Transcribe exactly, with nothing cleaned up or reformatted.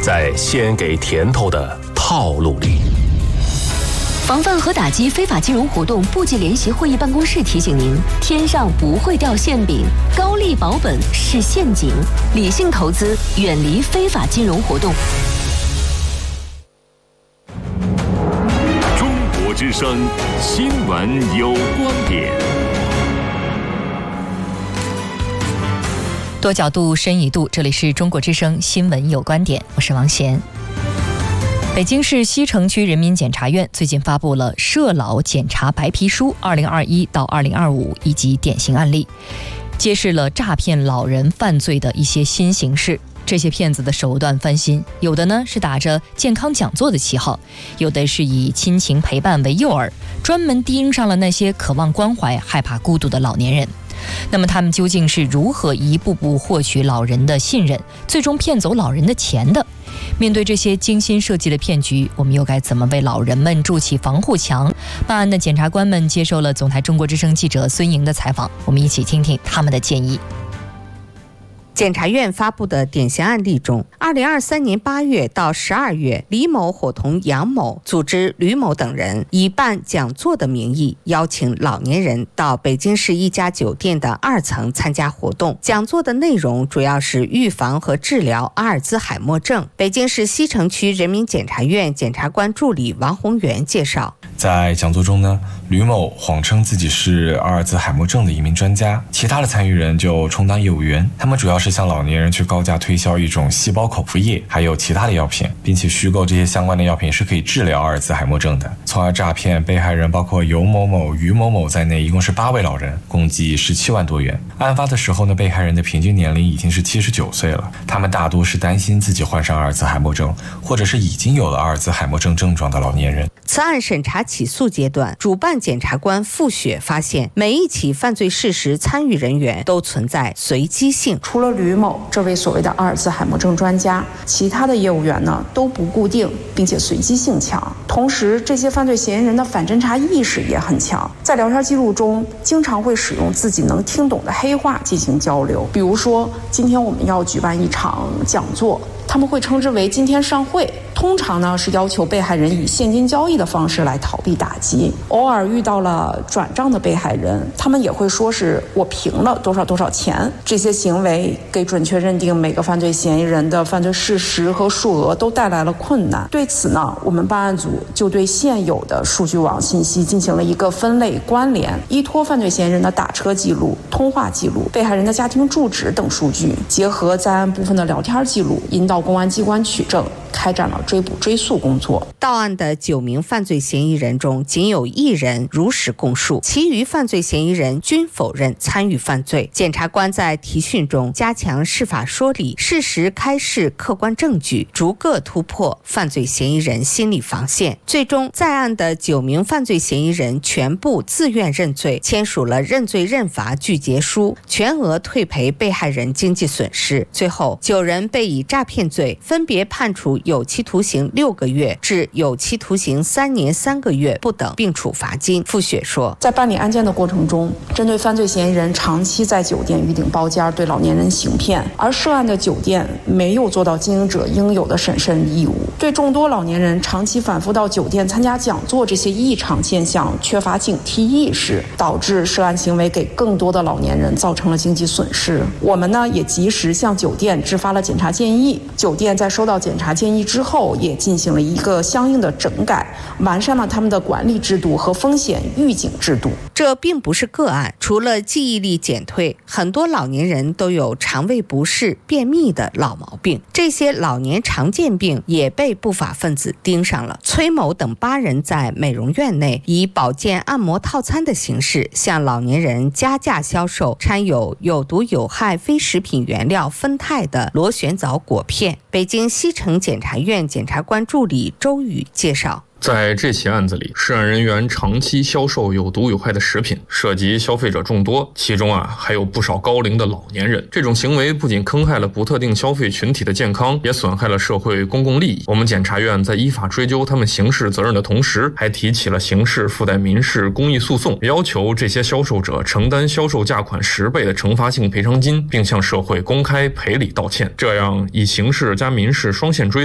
在先给甜头的套路里。 防范和打击非法金融活动部际联席会议办公室提醒您：天上不会掉馅饼，高利保本是陷阱，理性投资，远离非法金融活动。 中国之声新闻有观点， 多角度，深一度。这里是中国之声新闻有观点，我是王贤。北京市西城区人民检察院最近发布了涉老检查白皮书二零二一到二零二五以及典型案例，揭示了诈骗老人犯罪的一些新形式。这些骗子的手段翻新，有的呢是打着健康讲座的旗号，有的是以亲情陪伴为诱饵，专门盯上了那些渴望关怀、害怕孤独的老年人。那么他们究竟是如何一步步获取老人的信任，最终骗走老人的钱的？面对这些精心设计的骗局，我们又该怎么为老人们筑起防护墙？办案的检察官们接受了总台中国之声记者孙莹的采访，我们一起听听他们的建议。 检察院发布的典型案例中，二零二三年八月到十二月，李某伙同杨某组织吕某等人以办讲座的名义，邀请老年人到北京市一家酒店的二层参加活动。讲座的内容主要是预防和治疗阿尔兹海默症。北京市西城区人民检察院检察官助理王宏元介绍， 在讲座中呢，吕某谎称自己是阿尔兹海默症的一名专家，其他的参与人就充当业务员，他们主要是向老年人去高价推销一种细胞口服液，还有其他的药品，并且虚构这些相关的药品是可以治疗阿尔兹海默症的，从而诈骗被害人包括尤某某、于某某在内，一共是八位老人，共计十七万多元。案发的时候呢，被害人的平均年龄已经是七十九岁了，他们大多是担心自己患上阿尔兹海默症，或者是已经有了阿尔兹海默症症状的老年人。 此案审查起诉阶段，主办检察官付雪发现，每一起犯罪事实参与人员都存在随机性。 除了吕某这位所谓的阿尔兹海默症专家，其他的业务员呢都不固定，并且随机性强。同时，这些犯罪嫌疑人的反侦查意识也很强，在聊天记录中经常会使用自己能听懂的黑话进行交流。比如说，今天我们要举办一场讲座，他们会称之为今天上会，通常呢是要求被害人以现金交易的方式来逃避打击。偶尔遇到了转账的被害人，他们也会说是我平了多少多少钱。这些行为给准确认定每个犯罪嫌疑人的犯罪事实和数额都带来了困难。对此呢，我们办案组就对现有的数据网信息进行了一个分类关联，依托犯罪嫌疑人的打车记录、通话记录、被害人的家庭住址等数据，结合在案部分的聊天记录，引导公安机关取证，开展了追捕追诉工作。 到案的九名犯罪嫌疑人中，仅有一人如实供述，其余犯罪嫌疑人均否认参与犯罪。检察官在提讯中加强释法说理，适时开示客观证据，逐个突破犯罪嫌疑人心理防线。最终，在案的九名犯罪嫌疑人全部自愿认罪，签署了认罪认罚具结书，全额退赔被害人经济损失。最后，九人被以诈骗罪分别判处有期徒刑六个月至有期徒刑三年三个月不等，并处罚金。付雪说， 在办理案件的过程中，针对犯罪嫌疑人长期在酒店预订包间对老年人行骗，而涉案的酒店没有做到经营者应有的审慎义务，对众多老年人长期反复到酒店参加讲座这些异常现象缺乏警惕意识，导致涉案行为给更多的老年人造成了经济损失。我们呢也及时向酒店制发了检查建议，酒店在收到检查建议之后也进行了一个相应的整改，完善了他们的管理制度和风险预警制度。 这并不是个案，除了记忆力减退，很多老年人都有肠胃不适、便秘的老毛病。这些老年常见病也被不法分子盯上了。崔某等八人在美容院内以保健按摩套餐的形式向老年人加价销售掺有有毒有害非食品原料酚酞的螺旋藻果片。北京西城检察院检察官助理周宇介绍， 在这起案子里，涉案人员长期销售有毒有害的食品，涉及消费者众多，其中啊还有不少高龄的老年人。这种行为不仅坑害了不特定消费群体的健康，也损害了社会公共利益。我们检察院在依法追究他们刑事责任的同时，还提起了刑事附带民事公益诉讼，要求这些销售者承担销售价款十倍的惩罚性赔偿金，并向社会公开赔礼道歉。这样以刑事加民事双线追